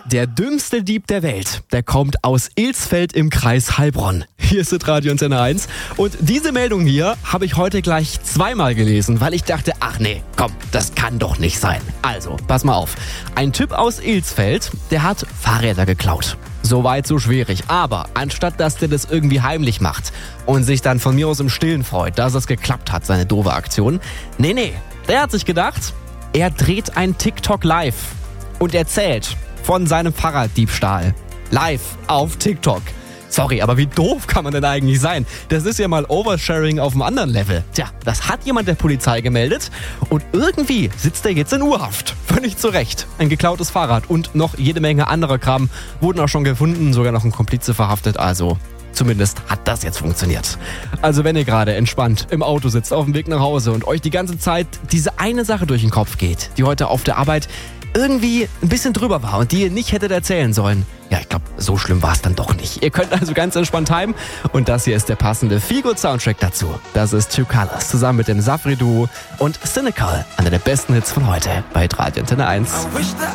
Der dümmste Dieb der Welt, der kommt aus Ilsfeld im Kreis Heilbronn. Hier ist Radio Antenne 1. Und diese Meldung hier habe ich heute gleich zweimal gelesen, weil ich dachte, ach nee, komm, das kann doch nicht sein. Also, pass mal auf. Ein Typ aus Ilsfeld, der hat Fahrräder geklaut. Soweit so schwierig. Aber anstatt dass der das irgendwie heimlich macht und sich dann von mir aus im Stillen freut, dass es geklappt hat, seine doofe Aktion. Nee, der hat sich gedacht, er dreht ein TikTok live und erzählt von seinem Fahrraddiebstahl. Live auf TikTok. Sorry, aber wie doof kann man denn eigentlich sein? Das ist ja mal Oversharing auf einem anderen Level. Tja, das hat jemand der Polizei gemeldet und irgendwie sitzt er jetzt in Urhaft. Völlig zu Recht. Ein geklautes Fahrrad und noch jede Menge anderer Kram wurden auch schon gefunden, sogar noch ein Komplize verhaftet, also zumindest hat das jetzt funktioniert. Also wenn ihr gerade entspannt im Auto sitzt, auf dem Weg nach Hause und euch die ganze Zeit diese eine Sache durch den Kopf geht, die heute auf der Arbeit irgendwie ein bisschen drüber war und die ihr nicht hättet erzählen sollen. Ja, ich glaube, so schlimm war es dann doch nicht. Ihr könnt also ganz entspannt heim und das hier ist der passende Feel-Good-Soundtrack dazu. Das ist Two Colors zusammen mit dem Safri-Duo und Cynical, einer der besten Hits von heute bei Radio Antenne 1.